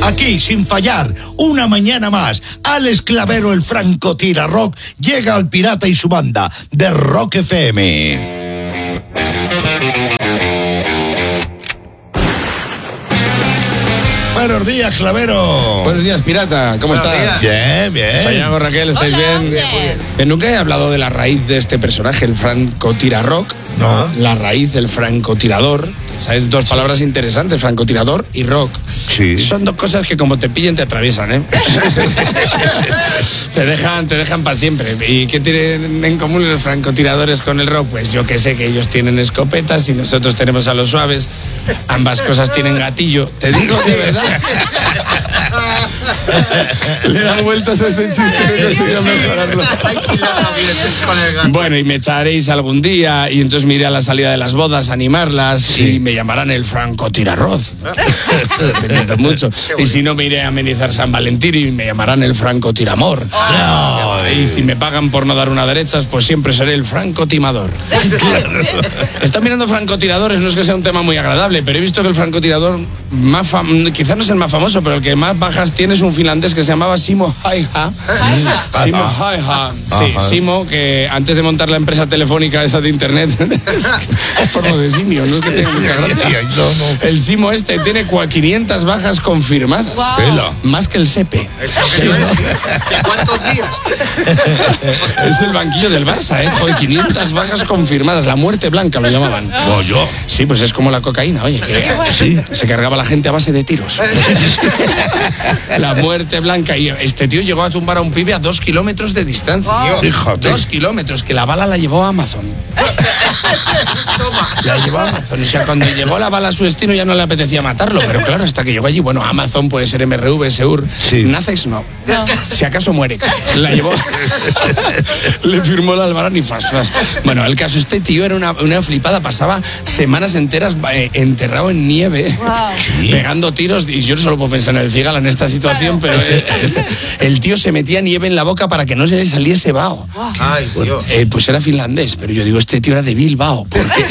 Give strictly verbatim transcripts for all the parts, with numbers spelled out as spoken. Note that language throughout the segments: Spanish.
Aquí, sin fallar, una mañana más, Alex Clavero, el francotira rock, llega al Pirata y su banda de Rock F M. Buenos días, Clavero. Buenos días, Pirata. ¿Cómo Buenos estás? Bien, bien. Sayago, Raquel, ¿estáis Hola, bien? bien. Eh, nunca he hablado de la raíz de este personaje, el francotira rock. No. La raíz del francotirador. ¿Sabes? Dos palabras interesantes, francotirador y rock. Sí. Son dos cosas que como te pillen te atraviesan, ¿eh? te dejan, te dejan para siempre. ¿Y qué tienen en común los francotiradores con el rock? Pues yo que sé que ellos tienen escopetas y nosotros tenemos a los suaves. Ambas cosas tienen gatillo. Te digo de verdad. Le da vueltas a este chiste, no consigo mejorarlo. Bueno, y me echaréis algún día y entonces me iré a la salida de las bodas a animarlas, sí, y me llamarán el francotirarroz. Te mucho. Y si no, me iré a amenizar San Valentín y me llamarán el francotiramor. Oh, y si me pagan por no dar una derechas, pues siempre seré el francotimador. Están mirando francotiradores, no es que sea un tema muy agradable, pero he visto que el francotirador más fam- quizás no es el más famoso, pero el que más bajas tiene es un finlandés que se llamaba Simo Häyhä. Simo Häyhä. Sí, Ajá. Simo, que antes de montar la empresa telefónica esa de internet, es por lo de simio, no es que tenga mucha gracia. No, no. El Simo este tiene quinientas bajas confirmadas. Wow. Pela. Más que el Sepe. Sí. ¿Cuántos días? Es el banquillo del Barça, ¿eh? Joder, quinientas bajas confirmadas. La muerte blanca lo llamaban. No, yo. Sí, pues es como la cocaína, oye. Que, sí, se cargaba la gente a base de tiros. La muerte blanca. Y este tío llegó a tumbar a un pibe a dos kilómetros de distancia. Wow. Fíjate. Dos kilómetros, que la bala la llevó a Amazon. La llevó a Amazon. O sea, cuando llegó la bala a su destino ya no le apetecía matarlo. Pero claro, hasta que llegó allí, bueno, Amazon puede ser M R V, Seur. Sí. Nacex no. No. Si acaso Muerex. La llevó. Le firmó la albarán y fas, fas. Bueno, el caso, este tío era una, una flipada. Pasaba semanas enteras eh, enterrado en nieve, Wow. Sí. pegando tiros. Y yo no solo puedo pensar en el cigala en esta situación, pero eh, este, el tío se metía nieve en la boca para que no se le saliese vaho. Ay, Dios. Eh, pues era finlandés, pero yo digo, este tío era de Bilbao, porque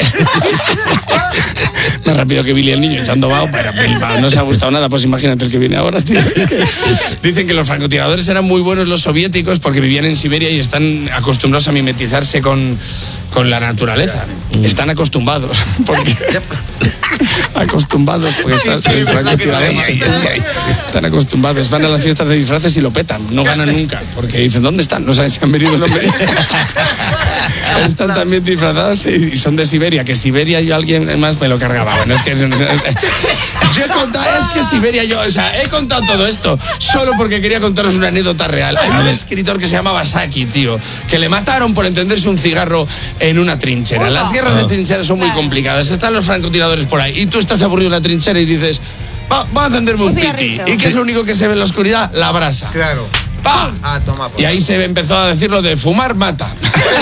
más rápido que Billy el niño echando vaho, pero Bilbao no se ha gustado nada, pues imagínate el que viene ahora, tío. Es que dicen que los francotiradores eran muy buenos los soviéticos porque vivían en Siberia y están acostumbrados a mimetizarse con, con la naturaleza. Están acostumbrados, porque acostumbrados, porque están, Sí, sí, el francotirador verdad se que tumba. Están acostumbrados, van a las fiestas de disfraces y lo petan, no ganan nunca, porque dicen, ¿dónde están? No saben si han venido o no han venido. Están también disfrazados y son de Siberia, que Siberia yo a alguien más me lo cargaba. Bueno, es que yo he contado, es que Siberia yo, o sea, he contado todo esto solo porque quería contaros una anécdota real. Hay un escritor que se llamaba Saki, tío, que le mataron por encenderse un cigarro en una trinchera. Las guerras de trincheras son muy complicadas, están los francotiradores por ahí y tú estás aburrido en la trinchera y dices, va, va a encenderme un Un piti. cigarrito. ¿Y qué es lo único que se ve en la oscuridad? La brasa. Claro. ¡Pam! Ah, toma. Pues. Y ahí se empezó a decir lo de fumar mata.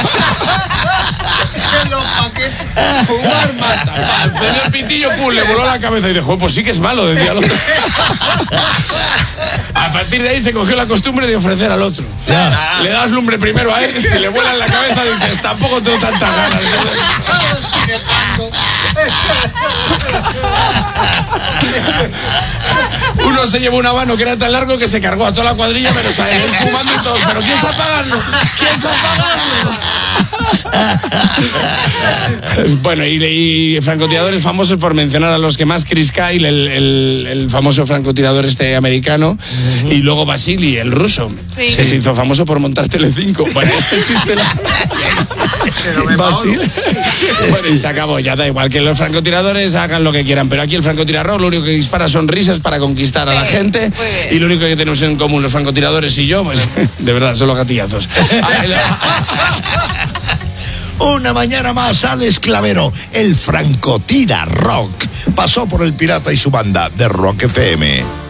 Fumar mata. Encendió el pitillo, pum, le voló la cabeza y dijo, pues sí que es malo, decía el otro. A partir de ahí se cogió la costumbre de ofrecer al otro. Ya. Le das lumbre primero a él, si le vuela en la cabeza dices, tampoco tengo tantas ganas. Uno se llevó un habano que era tan largo que se cargó a toda la cuadrilla, pero o sea, él fumando y todo. ¿Pero quién se apagarlo? ¿Quién se apagarlo? Bueno, y, y francotiradores famosos, por mencionar a los que más, Chris Kyle, el, el, el famoso francotirador este americano, uh-huh. Y luego Vasily, el ruso, Sí. que se hizo famoso por montar Telecinco. Bueno, este chiste la... Vasily. Bueno, y se acabó, ya da igual, que los francotiradores hagan lo que quieran, pero aquí el francotirador lo único que dispara son risas para conquistar a la gente, y lo único que tenemos en común los francotiradores y yo, pues, de verdad, son los gatillazos. Una mañana más, Alex Clavero, el francotira rock, pasó por el Pirata y su banda de Rock F M.